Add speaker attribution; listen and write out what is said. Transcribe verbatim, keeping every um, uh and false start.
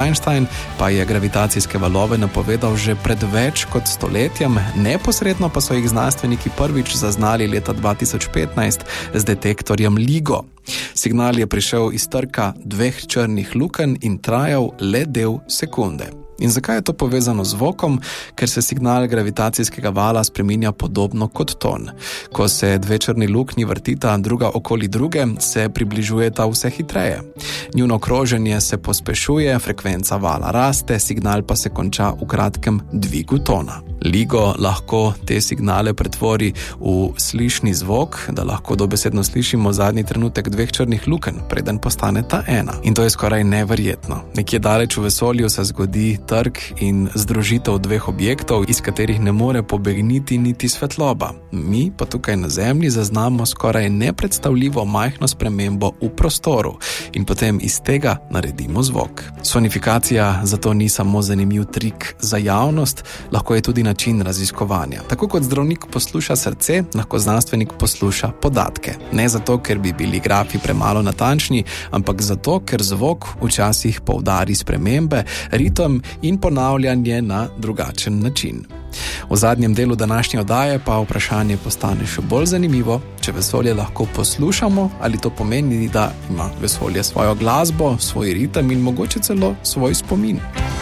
Speaker 1: Einstein pa je gravitacijske valove napovedal že pred več kot stoletjem, neposredno pa so jih znanstveniki prvič zaznali leta dva tisoč petnajst z detektorjem LIGO. Signal je prišel iz trka dveh črnih lukenj in trajal le del sekunde. In zakaj je to povezano z zvokom? Ker se signal gravitacijskega vala spreminja podobno kot ton. Ko se dve črni luknji vrtita druga okoli druge, se približujeta vse hitreje. Njuno kroženje se pospešuje, frekvenca vala raste, signal pa se konča v kratkem dvigu tona. LIGO lahko te signale pretvori v slišni zvok, da lahko dobesedno slišimo zadnji trenutek dveh črnih lukenj, preden postane ta ena. In to je skoraj neverjetno. Nekje daleč v vesolju se zgodi trk in združitev dveh objektov, iz katerih ne more pobegniti niti svetloba. Mi pa tukaj na Zemlji zaznamo skoraj nepredstavljivo majhno spremembo v prostoru in potem iz tega naredimo zvok. Sonifikacija zato ni samo zanimiv trik za javnost, lahko je tudi način raziskovanja. Tako kot zdravnik posluša srce, lahko znanstvenik posluša podatke. Ne zato, ker bi bili grafi premalo natančni, ampak zato, ker zvok včasih poudari spremembe, ritem in ponavljanje na drugačen način. V zadnjem delu današnje oddaje pa vprašanje postane še bolj zanimivo. Če vesolje lahko poslušamo, ali to pomeni, da ima vesolje svojo glasbo, svoj ritem in mogoče celo svoj spomin?